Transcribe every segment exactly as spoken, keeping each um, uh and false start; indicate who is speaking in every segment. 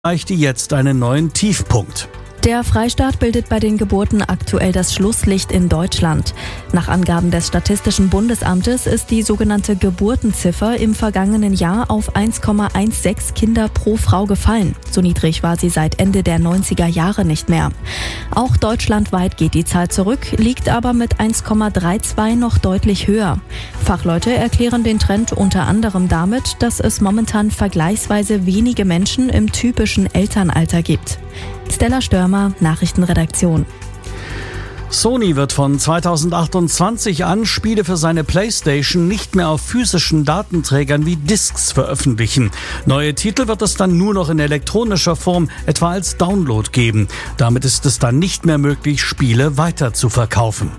Speaker 1: erreichte jetzt einen neuen Tiefpunkt.
Speaker 2: Der Freistaat bildet bei den Geburten aktuell das Schlusslicht in Deutschland. Nach Angaben des Statistischen Bundesamtes ist die sogenannte Geburtenziffer im vergangenen Jahr auf eins Komma sechzehn Kinder pro Frau gefallen. So niedrig war sie seit Ende der neunziger Jahre nicht mehr. Auch deutschlandweit geht die Zahl zurück, liegt aber mit eins Komma zweiunddreißig noch deutlich höher. Fachleute erklären den Trend unter anderem damit, dass es momentan vergleichsweise wenige Menschen im typischen Elternalter gibt. Stella Störmer, Nachrichtenredaktion.
Speaker 1: Sony wird von zweitausendachtundzwanzig an Spiele für seine PlayStation nicht mehr auf physischen Datenträgern wie Discs veröffentlichen. Neue Titel wird es dann nur noch in elektronischer Form, etwa als Download geben. Damit ist es dann nicht mehr möglich, Spiele weiter zu verkaufen.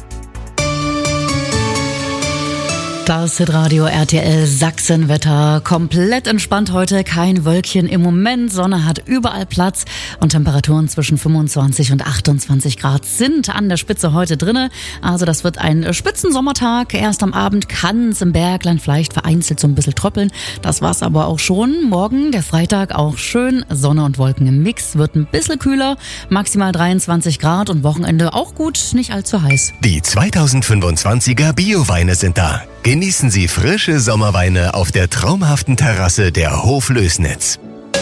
Speaker 3: Das Hitradio R T L Sachsenwetter. Komplett entspannt heute, kein Wölkchen im Moment. Sonne hat überall Platz und Temperaturen zwischen fünfundzwanzig und achtundzwanzig Grad sind an der Spitze heute drinne. Also das wird ein Spitzensommertag. Erst am Abend kann es im Bergland vielleicht vereinzelt so ein bisschen tröppeln. Das war's aber auch schon. Morgen, der Freitag, auch schön. Sonne und Wolken im Mix. Wird ein bisschen kühler, maximal dreiundzwanzig Grad und Wochenende auch gut, nicht allzu heiß.
Speaker 4: Die zweitausendfünfundzwanziger Bioweine sind da. Genießen Sie frische Sommerweine auf der traumhaften Terrasse der Hof Lößnitz.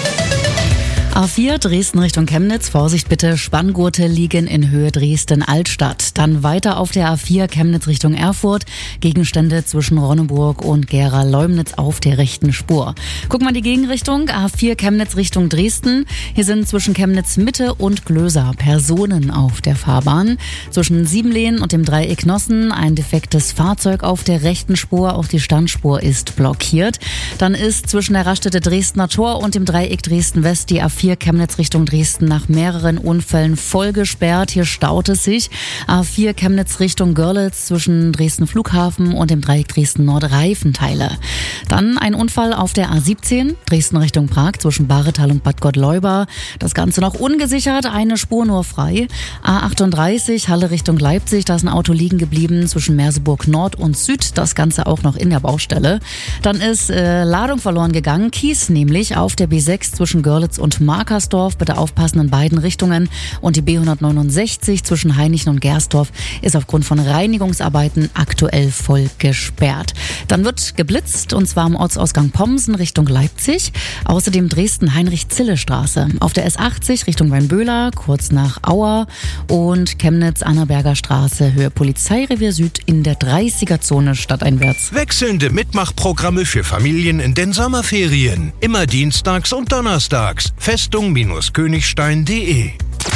Speaker 3: A vier Dresden Richtung Chemnitz, Vorsicht bitte, Spanngurte liegen in Höhe Dresden-Altstadt. Dann weiter auf der A vier Chemnitz Richtung Erfurt, Gegenstände zwischen Ronneburg und Gera-Leumnitz auf der rechten Spur. Guck mal die Gegenrichtung, A vier Chemnitz Richtung Dresden. Hier sind zwischen Chemnitz Mitte und Glöser Personen auf der Fahrbahn. Zwischen Siebenlehen und dem Dreieck Nossen ein defektes Fahrzeug auf der rechten Spur, auch die Standspur ist blockiert. Dann ist zwischen der Raststätte Dresdner Tor und dem Dreieck Dresden-West die A vier Chemnitz Richtung Dresden nach mehreren Unfällen voll gesperrt. Hier staut es sich. A vier Chemnitz Richtung Görlitz zwischen Dresden Flughafen und dem Dreieck Dresden Nord Reifenteile. Dann ein Unfall auf der A siebzehn Dresden Richtung Prag zwischen Bahretal und Bad Gottleuba. Das Ganze noch ungesichert, eine Spur nur frei. A achtunddreißig Halle Richtung Leipzig, da ist ein Auto liegen geblieben zwischen Merseburg Nord und Süd. Das Ganze auch noch in der Baustelle. Dann ist äh, Ladung verloren gegangen, Kies nämlich auf der B sechs zwischen Görlitz und Markersdorf, bitte aufpassen in beiden Richtungen. Und die B hundertneunundsechzig zwischen Hainichen und Gersdorf ist aufgrund von Reinigungsarbeiten aktuell voll gesperrt. Dann wird geblitzt und zwar am Ortsausgang Pomsen Richtung Leipzig. Außerdem Dresden-Heinrich-Zille-Straße. Auf der S achtzig Richtung Weinböhler, kurz nach Auer und Chemnitz-Annaberger Straße, Höhe Polizeirevier Süd in der dreißiger-Zone stadteinwärts.
Speaker 5: Wechselnde Mitmachprogramme für Familien in den Sommerferien. Immer dienstags und donnerstags. Festung Königstein punkt de.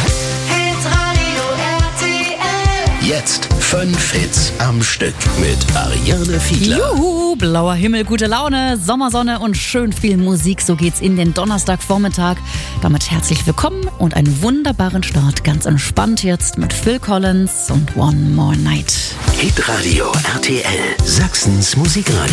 Speaker 4: Jetzt fünf Hits am Stück mit Ariane Fiedler.
Speaker 3: Juhu, blauer Himmel, gute Laune, Sommersonne und schön viel Musik. So geht's in den Donnerstagvormittag. Damit herzlich willkommen und einen wunderbaren Start. Ganz entspannt jetzt mit Phil Collins und One More Night.
Speaker 4: Hitradio R T L, Sachsens Musikradio.